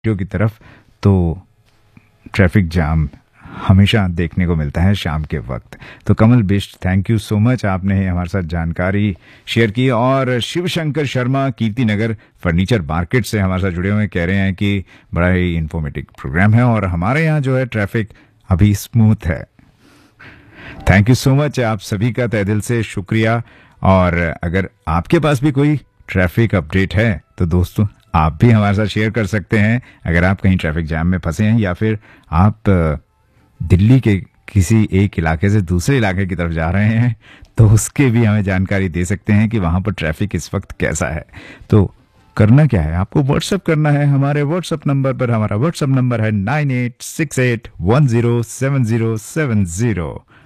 की तरफ, तो ट्रैफिक जाम हमेशा देखने को मिलता है शाम के वक्त। तो कमल Bisht, thank you so much, आपने हमारे साथ जानकारी शेयर की। और शिव शंकर शर्मा कीर्ति नगर फर्नीचर मार्केट से हमारे साथ जुड़े हुए कह रहे हैं कि बड़ा ही इंफॉर्मेटिव प्रोग्राम है और हमारे यहाँ जो है ट्रैफिक अभी स्मूथ है। थैंक यू सो मच, आप सभी का तहे दिल से शुक्रिया। और अगर आपके पास भी कोई ट्रैफिक अपडेट है तो दोस्तों आप भी हमारे साथ शेयर कर सकते हैं। अगर आप कहीं ट्रैफिक जैम में फंसे हैं या फिर आप दिल्ली के किसी एक इलाके से दूसरे इलाके की तरफ जा रहे हैं तो उसके भी हमें जानकारी दे सकते हैं कि वहां पर ट्रैफिक इस वक्त कैसा है। तो करना क्या है, आपको व्हाट्सएप करना है हमारे व्हाट्सएप नंबर पर। हमारा व्हाट्सएप नंबर है 9868107070।